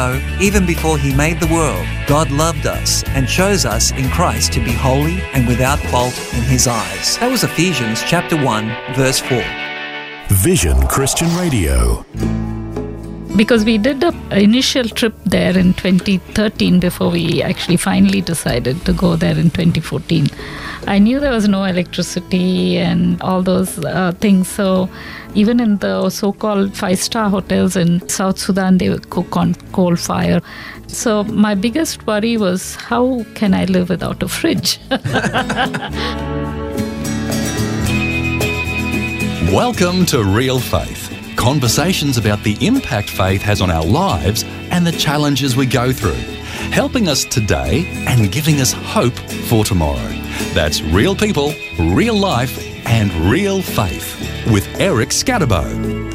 know, even before he made the world, God loved us and chose us in Christ to be holy and without fault in his eyes. That was Ephesians chapter 1, verse 4. Vision Christian Radio. Because we did an initial trip there in 2013 before we actually finally decided to go there in 2014. I knew there was no electricity and all those things. So even in the so-called 5-star hotels in South Sudan, they would cook on coal fire. So my biggest worry was, how can I live without a fridge? Welcome to Real Faith. Conversations about the impact faith has on our lives and the challenges we go through, helping us today and giving us hope for tomorrow. That's real people, real life, and real faith with Eric Scatterbo.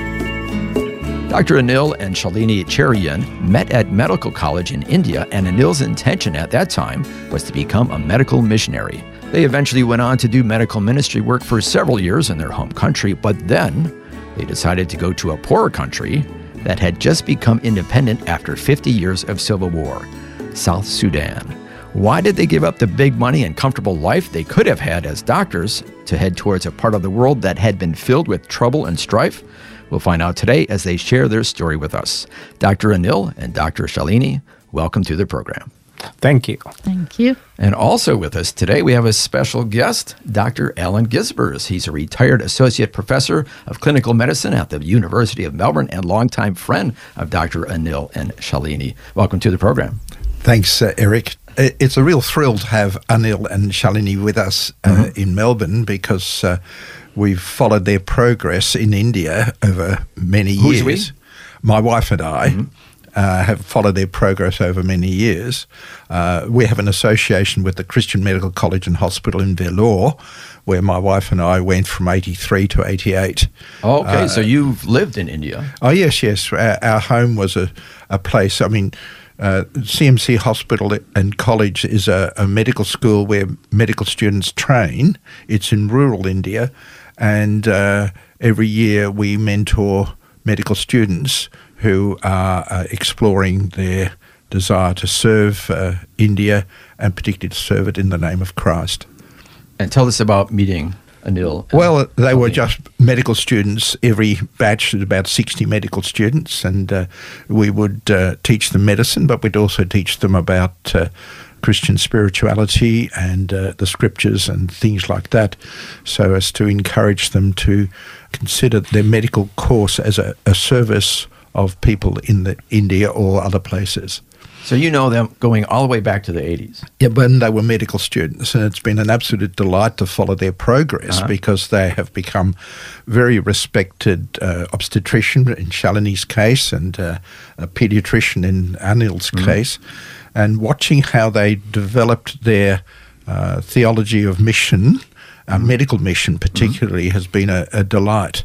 Dr. Anil and Shalini Cherian met at medical college in India, and Anil's intention at that time was to become a medical missionary. They eventually went on to do medical ministry work for several years in their home country, but then they decided to go to a poorer country that had just become independent after 50 years of civil war, South Sudan. Why did they give up the big money and comfortable life they could have had as doctors to head towards a part of the world that had been filled with trouble and strife? We'll find out today as they share their story with us. Dr. Anil and Dr. Shalini, welcome to the program. Thank you. Thank you. And also with us today, we have a special guest, Dr. Alan Gisbers. He's a retired associate professor of clinical medicine at the University of Melbourne and longtime friend of Dr. Anil and Shalini. Welcome to the program. Thanks, Eric. It's a real thrill to have Anil and Shalini with us in Melbourne because we've followed their progress in India over many years. Who's we? My wife and I. Have followed their progress over many years. We have an association with the Christian Medical College and Hospital in Vellore, where my wife and I went from 83 to 88. Oh, okay, so you've lived in India. Oh, yes. Our home was a place, CMC Hospital and College is a medical school where medical students train. It's in rural India, and every year we mentor medical students who are exploring their desire to serve India and particularly to serve it in the name of Christ. And tell us about meeting Anil. Well, they were just medical students. Every batch was about 60 medical students, and we would teach them medicine, but we'd also teach them about Christian spirituality and the scriptures and things like that, so as to encourage them to consider their medical course as a service of people in India or other places. So you know them going all the way back to the 80s. Yeah, when they were medical students, and it's been an absolute delight to follow their progress because they have become very respected obstetrician in Shalini's case and a pediatrician in Anil's case, and watching how they developed their theology of mission, medical mission particularly, has been a delight.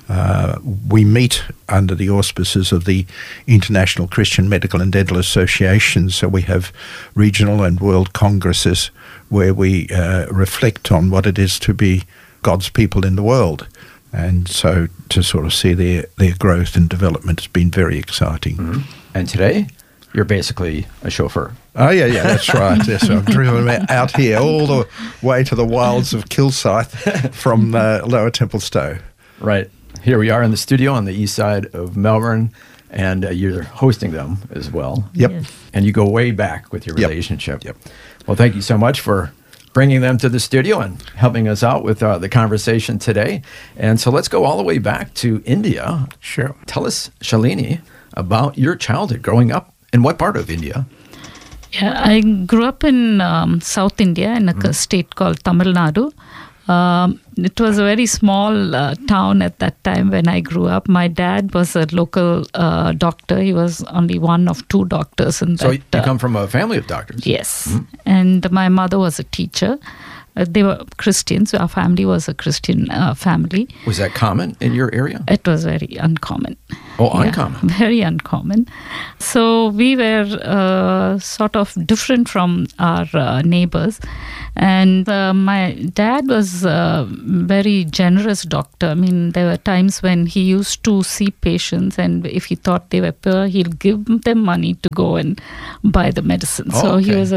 We meet under the auspices of the International Christian Medical and Dental Association, so we have regional and world congresses where we reflect on what it is to be God's people in the world. And so to sort of see their growth and development has been very exciting. And today, you're basically a chauffeur. Oh, yeah, that's right. Yes, I'm driven out here all the way to the wilds of Kilsyth from Lower Templestowe. Right. Here we are in the studio on the east side of Melbourne, and you're hosting them as well. Yep. Yes. And you go way back with your relationship. Yep. Well, thank you so much for bringing them to the studio and helping us out with the conversation today. And so let's go all the way back to India. Sure. Tell us, Shalini, about your childhood growing up in what part of India? Yeah, I grew up in South India in a state called Tamil Nadu. It was a very small town at that time when I grew up. My dad was a local doctor. He was only one of two doctors in that. So you come from a family of doctors? Yes. And my mother was a teacher. They were Christians. Our family was a Christian family. Was that common in your area? It was very uncommon. Oh, uncommon. Very uncommon. So we were sort of different from our neighbors. And my dad was a very generous doctor. I mean, there were times when he used to see patients, and if he thought they were poor, he'll give them money to go and buy the medicine. So he was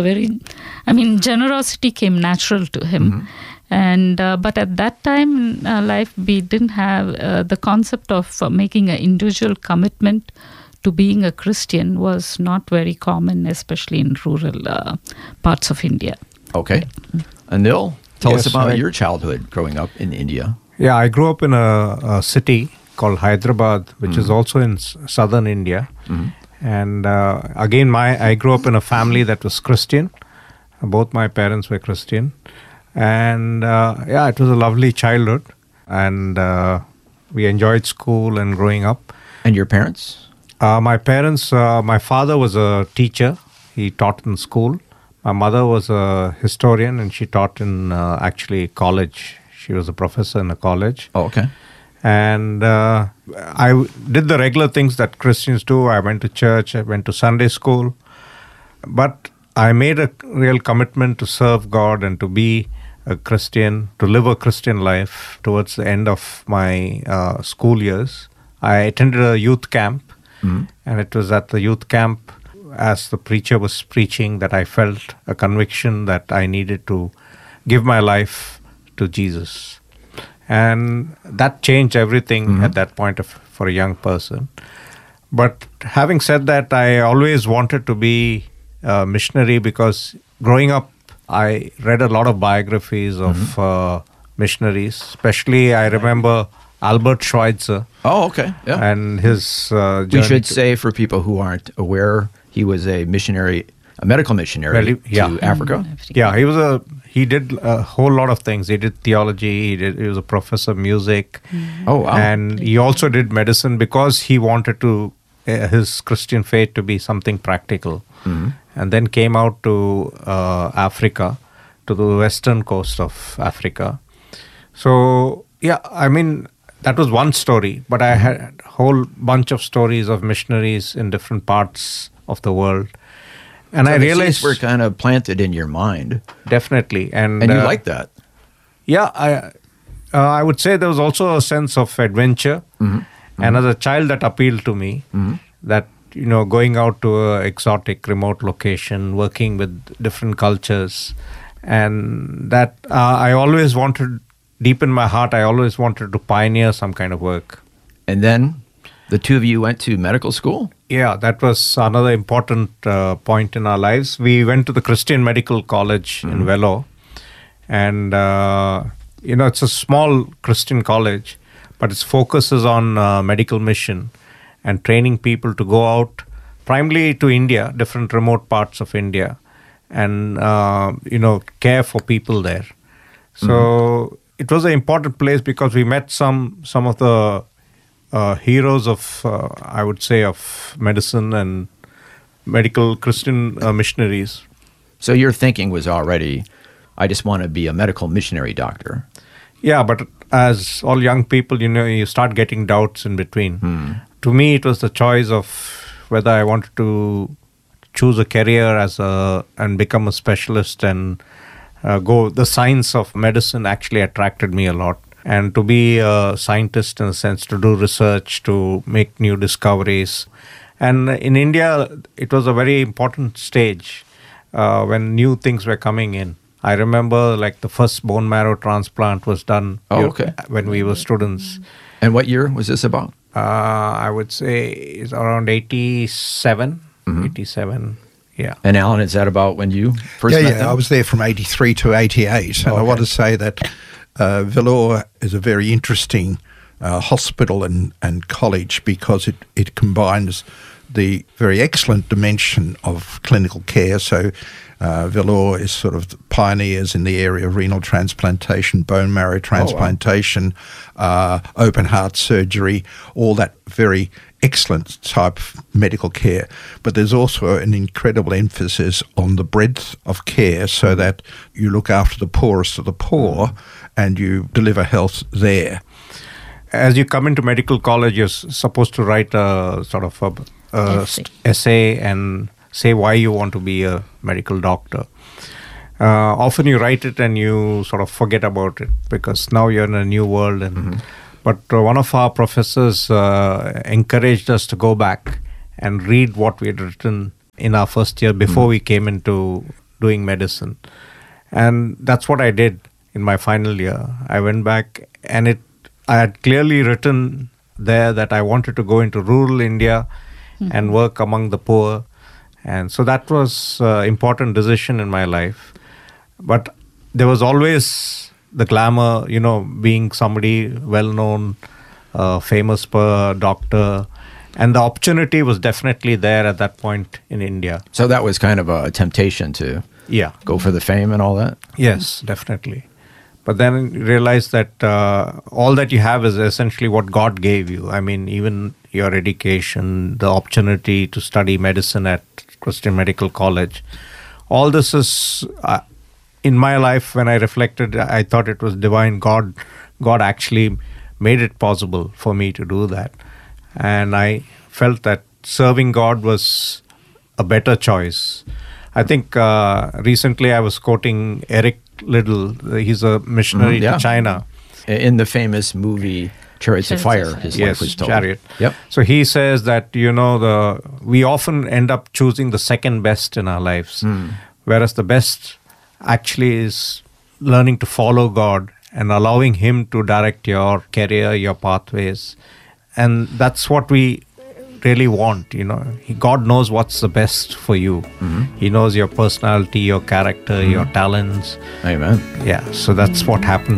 generosity came natural to him. Mm-hmm. And but at that time in life, we didn't have the concept of making an individual commitment to being a Christian was not very common, especially in rural parts of India. Okay. Anil, tell us about your childhood growing up in India. Yeah, I grew up in a city called Hyderabad, which is also in southern India. Mm-hmm. And again, I grew up in a family that was Christian. Both my parents were Christian. And it was a lovely childhood. And we enjoyed school and growing up. And your parents? My parents, my father was a teacher. He taught in school. My mother was a historian, and she taught in actually college. She was a professor in a college. Oh, okay. And I did the regular things that Christians do. I went to church. I went to Sunday school. But I made a real commitment to serve God and to be a Christian, to live a Christian life towards the end of my school years. I attended a youth camp, and it was at the youth camp, as the preacher was preaching, that I felt a conviction that I needed to give my life to Jesus. And that changed everything at that point for a young person. But having said that, I always wanted to be a missionary because growing up, I read a lot of biographies of missionaries. Especially, I remember Albert Schweitzer. Oh, okay. Yeah. And his journey. We should say, for people who aren't aware, he was a missionary, a medical missionary to Africa. Yeah, he did a whole lot of things. He did theology. He was a professor of music. Oh, wow. And he also did medicine because he wanted his Christian faith to be something practical. And then came out to Africa, to the western coast of Africa. So, that was one story. But I had a whole bunch of stories of missionaries in different parts of the world. And I realized were kind of planted in your mind. Definitely. And you like that. Yeah, I would say there was also a sense of adventure. And as a child, that appealed to me. That, going out to an exotic, remote location, working with different cultures. And that I always wanted, deep in my heart, I always wanted to pioneer some kind of work. And then the two of you went to medical school? Yeah, that was another important point in our lives. We went to the Christian Medical College in Vellore. And, it's a small Christian college, but its focus is on medical mission and training people to go out primarily to India, different remote parts of India, and, care for people there. So it was an important place because we met some of the heroes of, I would say, of medicine and medical Christian missionaries. So your thinking was already, I just want to be a medical missionary doctor. Yeah, but as all young people, you start getting doubts in between. To me, it was the choice of whether I wanted to choose a career and become a specialist and go. The science of medicine actually attracted me a lot. And to be a scientist, in a sense, to do research, to make new discoveries. And in India, it was a very important stage when new things were coming in. I remember the first bone marrow transplant was done when we were students. And what year was this about? I would say it's around 87. 87, yeah. And Alan, is that about when you first met them? Yeah, I was there from 83 to 88. And I want to say that Vellore is a very interesting hospital and college because it combines the very excellent dimension of clinical care. So Vellore is sort of pioneers in the area of renal transplantation, bone marrow transplantation, open heart surgery, all that very excellent type of medical care. But there's also an incredible emphasis on the breadth of care so that you look after the poorest of the poor and you deliver health there. as you come into medical college, you're supposed to write a sort of essay and say why you want to be a medical doctor. Often you write it and you sort of forget about it because now you're in a new world. But one of our professors encouraged us to go back and read what we had written in our first year before we came into doing medicine. And that's what I did in my final year. I went back and I had clearly written there that I wanted to go into rural India and work among the poor. And so that was an important decision in my life. But there was always the glamour, being somebody well-known, famous doctor. And the opportunity was definitely there at that point in India. So that was kind of a temptation to go for the fame and all that? Yes, definitely. But then you realize that all that you have is essentially what God gave you. I mean, even your education, the opportunity to study medicine at Christian Medical College. All this is, in my life, when I reflected, I thought it was divine. God actually made it possible for me to do that. And I felt that serving God was a better choice. I think recently I was quoting Eric Liddell. He's a missionary to China. In the famous movie Chariots of Fire, his life was told. Chariot. Yep. So he says that, we often end up choosing the second best in our lives, whereas the best actually is learning to follow God and allowing Him to direct your career, your pathways. And that's what we really want, God knows what's the best for you. He knows your personality, your character, your talents. Amen. Yeah, so that's what happened.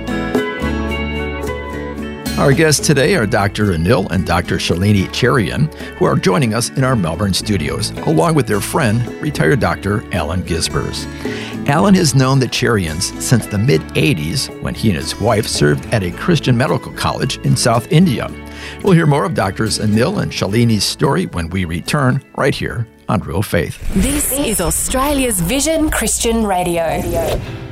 Our guests today are Dr. Anil and Dr. Shalini Cherian, who are joining us in our Melbourne studios, along with their friend, retired Dr. Alan Gisbers. Alan has known the Cherians since the mid-'80s, when he and his wife served at a Christian medical college in South India. We'll hear more of Drs. Anil and Shalini's story when we return right here on Real Faith. This is Australia's Vision Christian Radio.